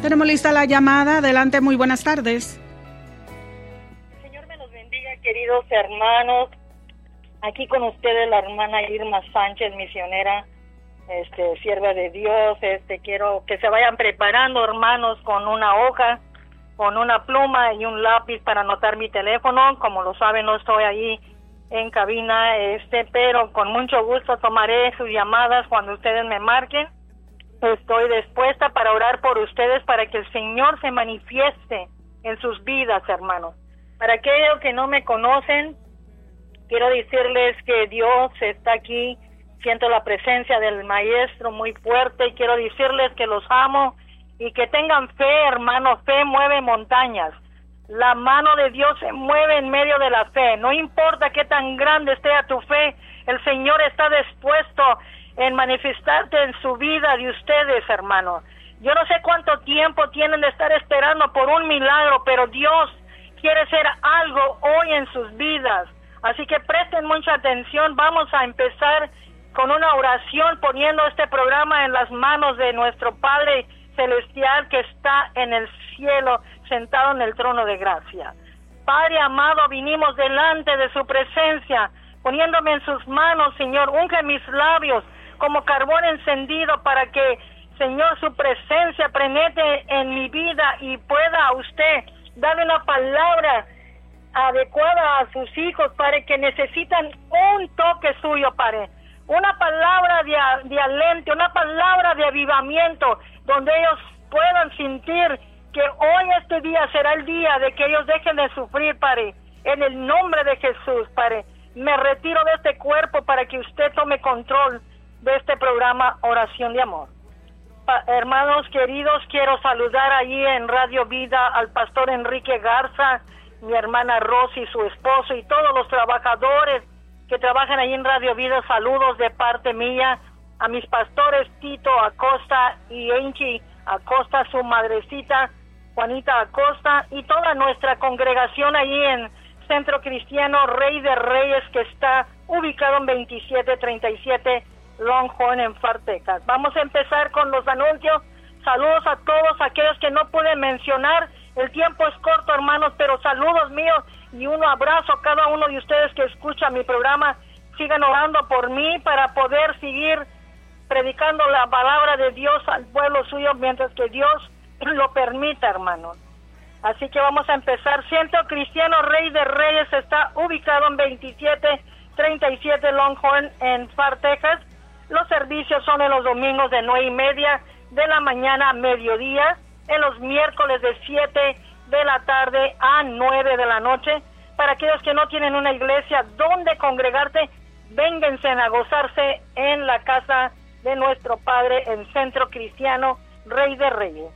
Tenemos lista la llamada. Adelante, muy buenas tardes. El Señor me los bendiga, queridos hermanos. Aquí con ustedes la hermana Irma Sánchez, misionera, sierva de Dios. Quiero que se vayan preparando, hermanos, con una hoja, con una pluma y un lápiz para anotar mi teléfono. Como lo saben, no estoy ahí en cabina, pero con mucho gusto tomaré sus llamadas cuando ustedes me marquen. Estoy dispuesta para orar por ustedes para que el Señor se manifieste en sus vidas, hermanos. Para aquellos que no me conocen, quiero decirles que Dios está aquí. Siento la presencia del Maestro muy fuerte y quiero decirles que los amo y que tengan fe, hermanos. Fe mueve montañas. La mano de Dios se mueve en medio de la fe. No importa qué tan grande esté tu fe, el Señor está dispuesto en manifestarte en su vida de ustedes, hermanos. Yo no sé cuánto tiempo tienen de estar esperando por un milagro, pero Dios quiere hacer algo hoy en sus vidas. Así que presten mucha atención. Vamos a empezar con una oración poniendo este programa en las manos de nuestro Padre Celestial que está en el cielo, sentado en el trono de gracia. Padre amado, vinimos delante de su presencia, poniéndome en sus manos, Señor. Unge mis labios como carbón encendido para que, Señor, su presencia penetre en mi vida y pueda usted darle una palabra adecuada a sus hijos, Padre, que necesitan un toque suyo, Padre. Una palabra de aliento, una palabra de avivamiento, donde ellos puedan sentir que hoy este día será el día de que ellos dejen de sufrir, Padre. En el nombre de Jesús, Padre, me retiro de este cuerpo para que usted tome control de este programa Oración de Amor. Hermanos queridos, quiero saludar allí en Radio Vida al pastor Enrique Garza, mi hermana Rosy, su esposo y todos los trabajadores que trabajan ahí en Radio Vida. Saludos de parte mía a mis pastores Tito Acosta y Enchi Acosta, su madrecita Juanita Acosta, y toda nuestra congregación ahí en Centro Cristiano Rey de Reyes, que está ubicado en 2737 Longhorn en Pharr, Texas. Vamos a empezar con los anuncios. Saludos a todos aquellos que no pude mencionar. El tiempo es corto, hermanos, pero saludos míos y un abrazo a cada uno de ustedes que escucha mi programa. Sigan orando por mí para poder seguir predicando la palabra de Dios al pueblo suyo mientras que Dios lo permita, hermanos. Así que vamos a empezar. Centro Cristiano Rey de Reyes está ubicado en 2737 Longhorn en Pharr, Texas. Los servicios son en los domingos de 9:30 de la mañana a mediodía, en los miércoles de 7 de la tarde a 9 de la noche. Para aquellos que no tienen una iglesia donde congregarse, vénganse a gozarse en la casa de nuestro Padre en Centro Cristiano Rey de Reyes.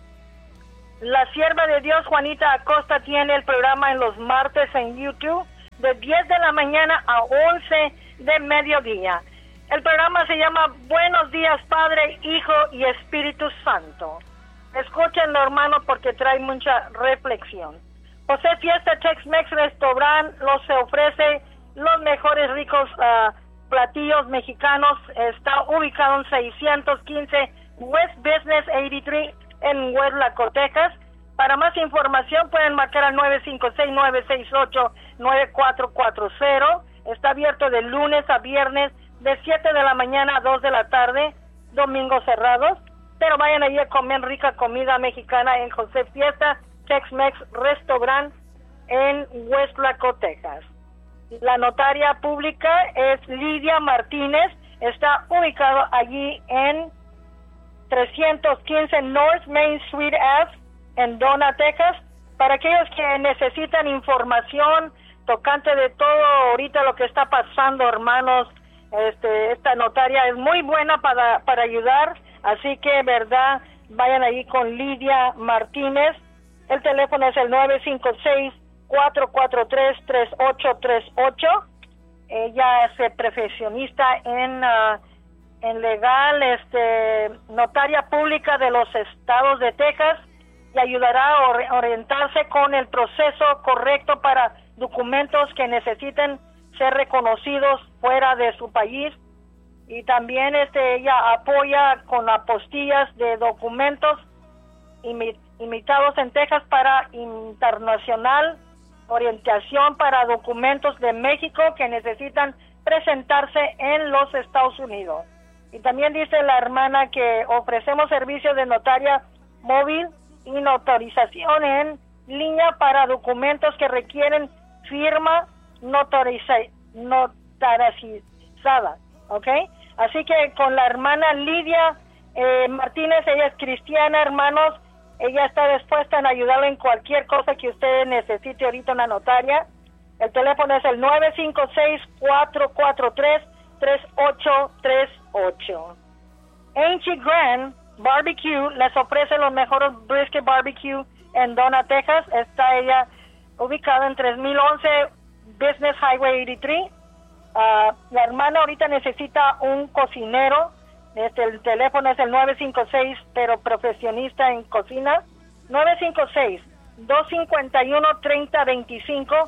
La sierva de Dios Juanita Acosta tiene el programa en los martes en YouTube de 10 de la mañana a 11 de mediodía. El programa se llama Buenos Días Padre, Hijo y Espíritu Santo. Escúchenlo, hermano, porque trae mucha reflexión. José Fiesta Tex-Mex Restaurant se ofrece los mejores ricos platillos mexicanos. Está ubicado en 615 West Business 83 en West Laco, Texas. Para más información pueden marcar al 956-968-9440. Está abierto de lunes a viernes de 7 de la mañana a 2 de la tarde, domingos cerrados. Pero vayan allí a comer rica comida mexicana en José Fiesta Tex-Mex Restaurant en West Laco, Texas. La notaria pública es Lidia Martínez. Está ubicado allí en 315 North Main Street Ave en Donna, Texas. Para aquellos que necesitan información tocante de todo ahorita lo que está pasando, hermanos, esta notaria es muy buena para ayudar. Así que, verdad, vayan ahí con Lidia Martínez. El teléfono es el 956-443-3838. Ella es profesionista en legal, notaria pública de los estados de Texas, y ayudará a orientarse con el proceso correcto para documentos que necesiten ser reconocidos fuera de su país. Y también ella apoya con apostillas de documentos invitados en Texas para internacional orientación para documentos de México que necesitan presentarse en los Estados Unidos. Y también dice la hermana que ofrecemos servicios de notaria móvil y notarización en línea para documentos que requieren firma notarizada, ¿ok? Así que con la hermana Lidia Martínez, ella es cristiana, hermanos, ella está dispuesta en ayudarle en cualquier cosa que usted necesite ahorita en la notaria. El teléfono es el 956-443-3838. Anchy Grand Barbecue les ofrece los mejores brisket barbecue en Donna, Texas. Está ella ubicada en 3011 Business Highway 83. La hermana ahorita necesita un cocinero. El teléfono es el 956, pero profesionista en cocina. 956-251-3025.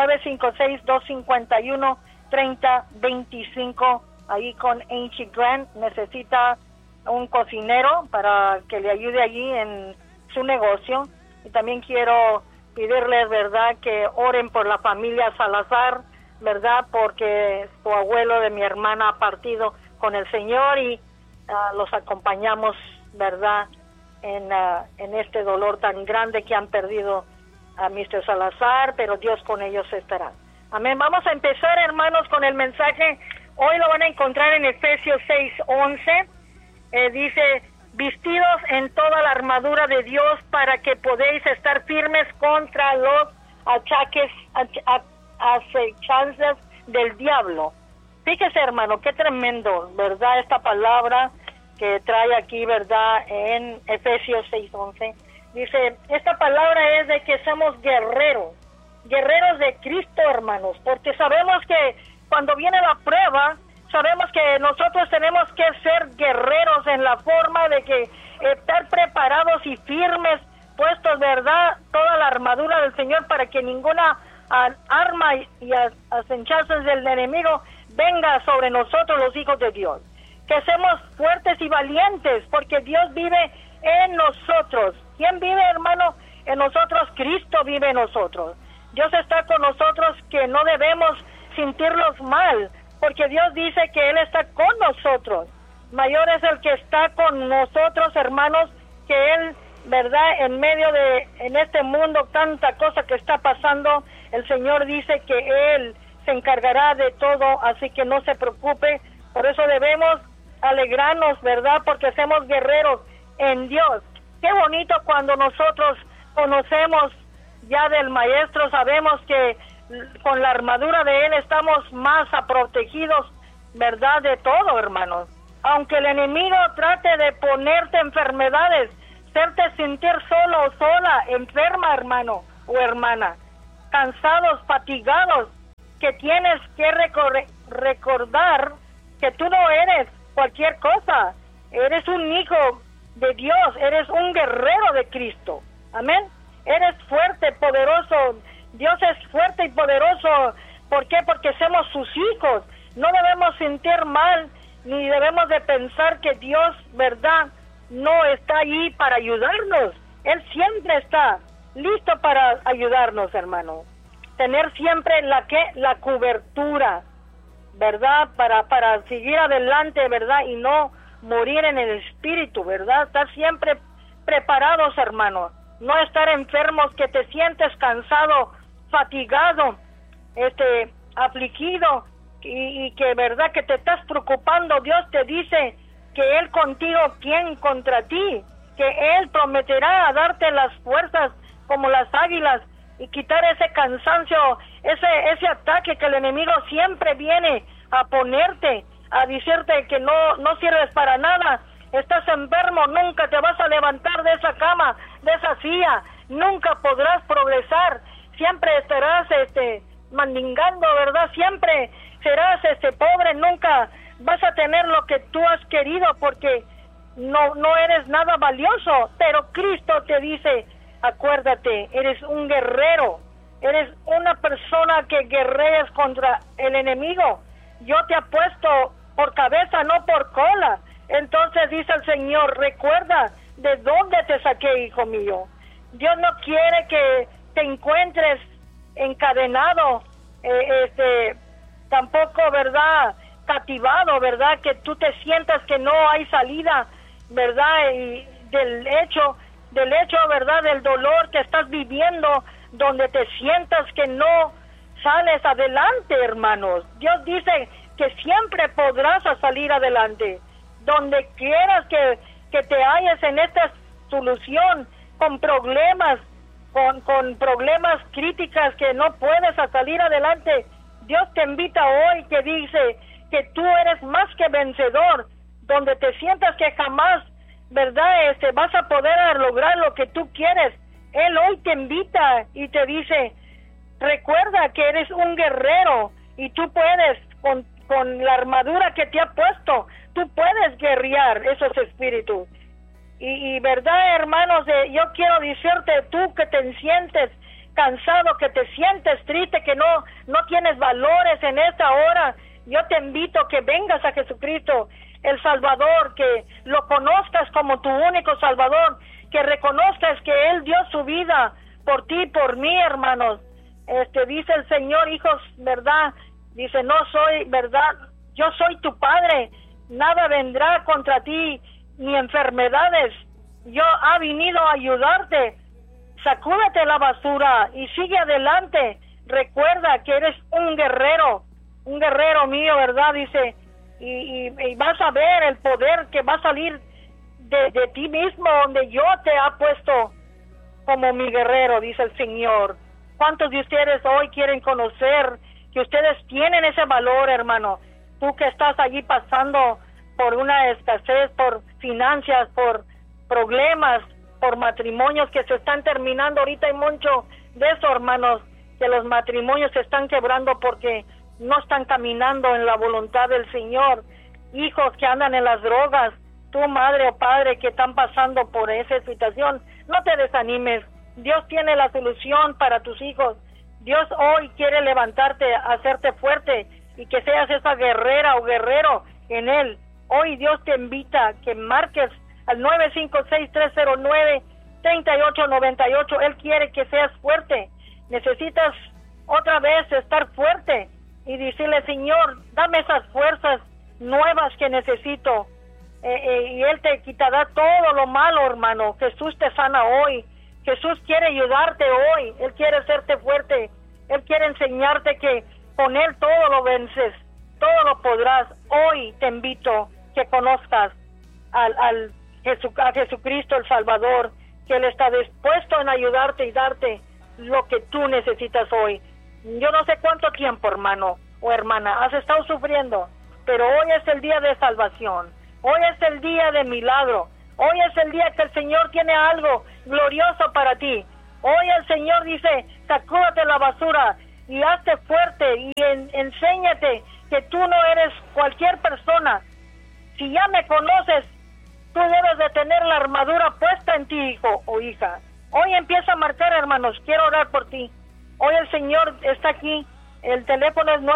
956-251-3025. Ahí con Anchy Grand necesita un cocinero para que le ayude allí en su negocio. Y también quiero pedirles, ¿verdad?, que oren por la familia Salazar, ¿verdad?, porque su abuelo de mi hermana ha partido con el Señor y los acompañamos, ¿verdad?, en este dolor tan grande que han perdido a Mr. Salazar, pero Dios con ellos estará. Amén. Vamos a empezar, hermanos, con el mensaje. Hoy lo van a encontrar en Efesios 6:11. Dice, vestidos en toda la armadura de Dios para que podéis estar firmes contra los acechanzas del diablo. Fíjese, hermano, qué tremendo, ¿verdad? Esta palabra que trae aquí, ¿verdad? En Efesios 6:11. Dice, esta palabra es de que somos guerreros de Cristo, hermanos, porque sabemos que cuando viene la prueba, sabemos que nosotros tenemos que ser guerreros en la forma de que estar preparados y firmes, puestos, ¿verdad?, toda la armadura del Señor para que ninguna arma y acechanzas del enemigo venga sobre nosotros, los hijos de Dios. Que seamos fuertes y valientes, porque Dios vive en nosotros. ¿Quién vive, hermano? En nosotros. Cristo vive en nosotros. Dios está con nosotros, que no debemos sentirnos mal, porque Dios dice que Él está con nosotros. Mayor es el que está con nosotros, hermanos, que Él, ¿verdad? En este mundo, tanta cosa que está pasando, el Señor dice que Él se encargará de todo, así que no se preocupe. Por eso debemos alegrarnos, ¿verdad? Porque somos guerreros en Dios. Qué bonito cuando nosotros conocemos ya del Maestro, sabemos que con la armadura de Él estamos más protegidos, ¿verdad?, de todo, hermanos. Aunque el enemigo trate de ponerte enfermedades, hacerte sentir solo o sola, enferma, hermano o hermana, cansados, fatigados, que tienes que recordar que tú no eres cualquier cosa. Eres un hijo de Dios, eres un guerrero de Cristo. Amén. Eres fuerte, poderoso. Dios es fuerte y poderoso. ¿Por qué? Porque somos sus hijos. No debemos sentir mal, ni debemos de pensar que Dios, ¿verdad?, no está ahí para ayudarnos. Él siempre está listo para ayudarnos, hermano. Tener siempre la cobertura, ¿verdad?, para seguir adelante, ¿verdad?, y no morir en el espíritu, ¿verdad? Estar siempre preparados, hermano. No estar enfermos, que te sientes cansado, fatigado, afligido, y que, ¿verdad?, que te estás preocupando. Dios te dice que Él contigo, ¿quién contra ti? Que Él prometerá darte las fuerzas como las águilas y quitar ese cansancio, ese ataque que el enemigo siempre viene a ponerte, a decirte que no sirves para nada, estás enfermo, nunca te vas a levantar de esa cama, de esa silla, nunca podrás progresar, siempre estarás mandingando, ¿verdad? Siempre serás pobre, nunca vas a tener lo que tú has querido porque no eres nada valioso. Pero Cristo te dice, acuérdate, eres un guerrero, eres una persona que guerreas contra el enemigo. Yo te he puesto por cabeza, no por cola. Entonces dice el Señor, recuerda de dónde te saqué, hijo mío. Dios no quiere que te encuentres encadenado, tampoco, ¿verdad?, cativado, ¿verdad?, que tú te sientas que no hay salida, ¿verdad?, y del hecho, ¿verdad?, del dolor que estás viviendo, donde te sientas que no sales adelante, hermanos. Dios dice que siempre podrás salir adelante. Donde quieras que te halles en esta solución, con problemas, con problemas críticas que no puedes salir adelante, Dios te invita hoy, que dice que tú eres más que vencedor. Donde te sientas que jamás, ¿verdad?, vas a poder lograr lo que tú quieres, Él hoy te invita y te dice, recuerda que eres un guerrero y tú puedes, con la armadura que te ha puesto, tú puedes guerrear esos espíritus. Y verdad, hermanos, yo quiero decirte, tú que te sientes cansado, que te sientes triste, que no tienes valores en esta hora, yo te invito que vengas a Jesucristo, el Salvador, que lo conozcas como tu único Salvador, que reconozcas que Él dio su vida por ti, por mí, hermanos. Dice el Señor, hijos, ¿verdad? Dice, no soy, ¿verdad? Yo soy tu Padre, nada vendrá contra ti, ni enfermedades. Yo ha venido a ayudarte. Sacúdete la basura y sigue adelante. Recuerda que eres un guerrero mío, ¿verdad? Dice, y vas a ver el poder que va a salir de ti mismo, donde yo te ha puesto como mi guerrero, dice el Señor. ¿Cuántos de ustedes hoy quieren conocer que ustedes tienen ese valor, hermano? Tú que estás allí pasando por una escasez, por finanzas, por problemas, por matrimonios que se están terminando. Ahorita hay mucho de eso, hermanos, que los matrimonios se están quebrando porque no están caminando en la voluntad del Señor. Hijos que andan en las drogas, tú, madre o padre, que están pasando por esa situación, no te desanimes. Dios tiene la solución para tus hijos. Dios hoy quiere levantarte, hacerte fuerte y que seas esa guerrera o guerrero en Él. Hoy Dios te invita a que marques al 956-309-3898. Él quiere que seas fuerte. Necesitas otra vez estar fuerte y decirle, Señor, dame esas fuerzas nuevas que necesito. Y Él te quitará todo lo malo, hermano. Jesús te sana hoy. Jesús quiere ayudarte hoy. Él quiere hacerte fuerte. Él quiere enseñarte que con Él todo lo vences, todo lo podrás. Hoy te invito que conozcas a Jesucristo el Salvador, que Él está dispuesto en ayudarte y darte lo que tú necesitas hoy. Yo no sé cuánto tiempo, hermano o hermana, has estado sufriendo, pero hoy es el día de salvación. Hoy es el día de milagro. Hoy es el día que el Señor tiene algo glorioso para ti. Hoy el Señor dice, sacúdate la basura y hazte fuerte y enséñate que tú no eres cualquier persona. Si ya me conoces, tú debes de tener la armadura puesta en ti, hijo o hija. Hoy empieza a marcar, hermanos. Quiero orar por ti. Hoy el Señor está aquí. El teléfono es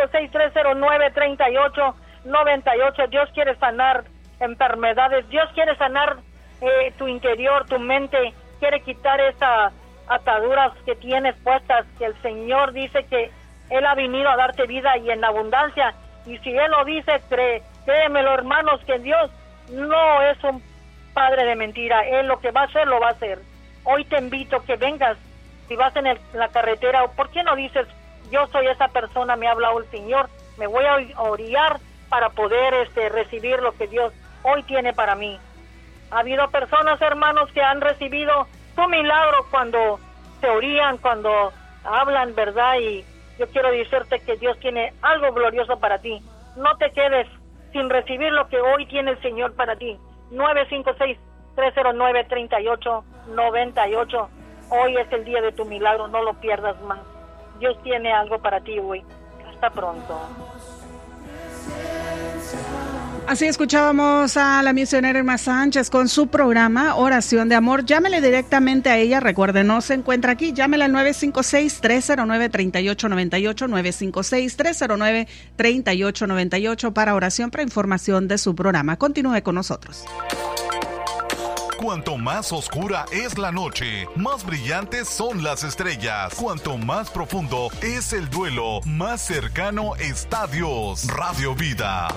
956-309-3898. Dios quiere sanar enfermedades. Dios quiere sanar tu interior, tu mente. Quiere quitar esas ataduras que tienes puestas. Que el Señor dice que Él ha venido a darte vida y en abundancia. Y si Él lo dice, créemelo, hermanos, que Dios no es un padre de mentira. Él lo que va a hacer, lo va a hacer. Hoy te invito que vengas. Si vas en la carretera, ¿por qué no dices, yo soy esa persona, me ha hablado el Señor, me voy a orar para poder recibir lo que Dios hoy tiene para mí? Ha habido personas, hermanos, que han recibido tu milagro cuando se orían, cuando hablan, ¿verdad? Y yo quiero decirte que Dios tiene algo glorioso para ti. No te quedes sin recibir lo que hoy tiene el Señor para ti. 956-309-3898. Hoy es el día de tu milagro, no lo pierdas más. Dios tiene algo para ti hoy. Hasta pronto. Así escuchábamos a la misionera Irma Sánchez con su programa Oración de Amor. Llámele directamente a ella, recuerde, no se encuentra aquí. Llámele al 956-309-3898, 956-309-3898 para oración, para información de su programa. Continúe con nosotros. Cuanto más oscura es la noche, más brillantes son las estrellas. Cuanto más profundo es el duelo, más cercano está Dios. Radio Vida.